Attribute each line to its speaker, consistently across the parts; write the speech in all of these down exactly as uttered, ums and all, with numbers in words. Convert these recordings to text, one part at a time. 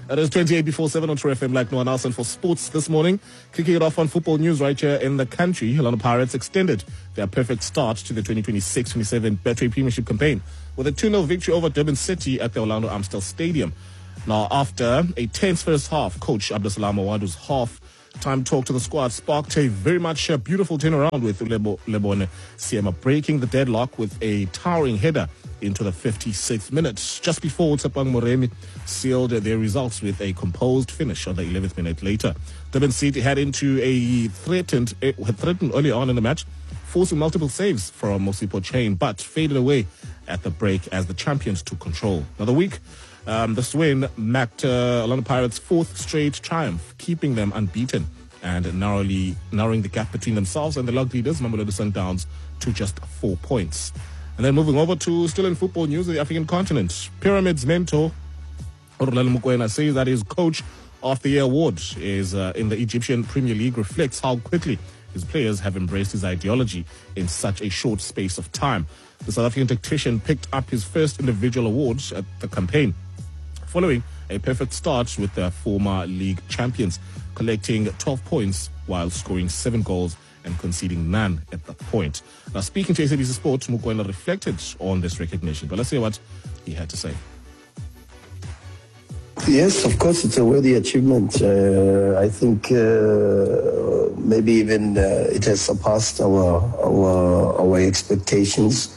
Speaker 1: It is twenty-eight before seven on True F M, like no one else. And for sports this morning, kicking it off on football news right here in the country, Orlando Pirates extended their perfect start to the twenty twenty-six twenty-seven Betway Premiership campaign with a two nil victory over Durban City at the Orlando Amstel Stadium. Now, after a tense first half, coach Abdusalam Awadu's half-time talk to the squad sparked a very much uh, beautiful turnaround with Lebo, Lebone Siema breaking the deadlock with a towering header into the fifty-sixth minute. Just before Tsepang Moremi sealed their results with a composed finish on the eleventh minute later. Durban City had into a threatened, uh, threatened early on in the match, forcing multiple saves from Mosipo Chain, but faded away at the break as the champions took control. Now the week, um, this win marked uh, Orlando Pirates' fourth straight triumph, keeping them unbeaten and narrowly narrowing the gap between themselves and the log leaders, Mamelodi Sundowns, to just four points. And then moving over to still in football news, the African continent. Pyramids mentor Orlando Mokoena says that his Coach of the Year award is uh, in the Egyptian Premier League reflects how quickly his players have embraced his ideology in such a short space of time. The South African tactician picked up his first individual award at the campaign, following a perfect start with the former league champions, collecting twelve points while scoring seven goals and conceding none at that point. Now, speaking to S A B C Sport, Mokoena reflected on this recognition. But let's hear what he had to say.
Speaker 2: Yes, of course, it's a worthy achievement. Uh, I think uh, maybe even uh, it has surpassed our our our expectations.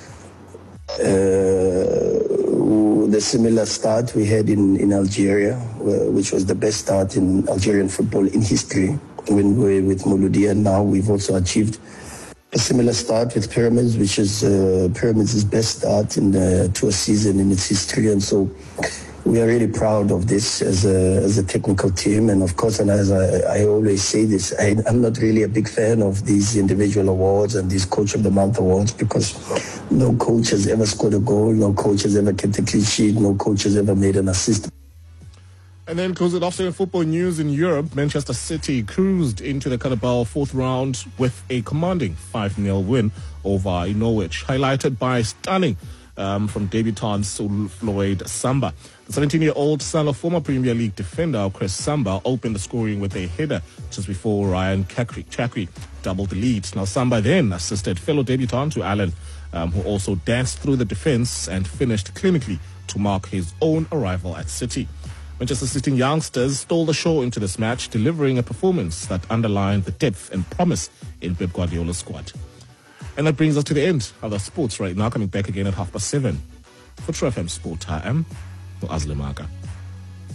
Speaker 2: Uh, the similar start we had in, in Algeria, which was the best start in Algerian football in history. When we were with Mouloudia, now we've also achieved a similar start with Pyramids, which is uh, Pyramids' best start in the, to a season in its history. And so we are really proud of this as a, as a technical team. And of course, and as I, I always say this, I, I'm not really a big fan of these individual awards and these Coach of the Month awards, because no coach has ever scored a goal, no coach has ever kept a clean sheet, no coach has ever made an assist.
Speaker 1: And then close it off to football news in Europe. Manchester City cruised into the Carabao fourth round with a commanding five nil win over Norwich, highlighted by stunning um, from debutant Floyd Samba. The seventeen-year-old son of former Premier League defender Chris Samba opened the scoring with a header just before Ryan Chakri doubled the lead. Now Samba then assisted fellow debutant to Allen, um, who also danced through the defence and finished clinically to mark his own arrival at City. Manchester City youngsters stole the show into this match, delivering a performance that underlined the depth and promise in Pep Guardiola's squad. And that brings us to the end of the sports right now. Coming back again at half past seven for True F M Sport. I am Azlemaka.